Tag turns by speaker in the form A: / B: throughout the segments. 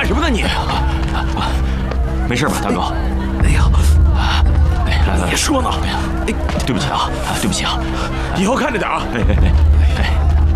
A: 干什么呢你？
B: 没事吧，大哥？
A: 哎呀，
B: 来，
A: 别说呢。
B: 哎，对不起啊，对不起啊，
A: 以后看着点啊。
B: 哎。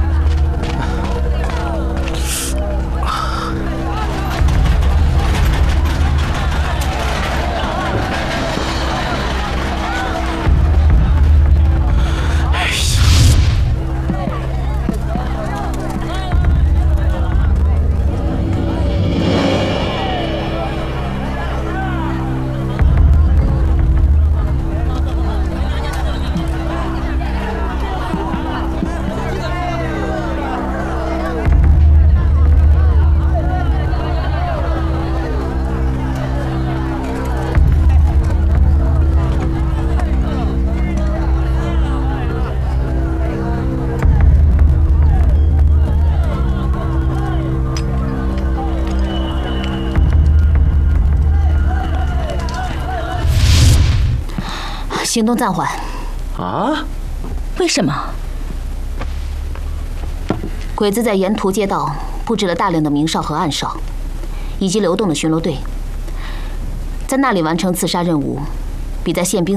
C: 行动暂缓。
A: 啊？
C: 为什么？鬼子在沿途街道布置了大量的明哨和暗哨，以及流动的巡逻队，在那里完成刺杀任务，比在宪兵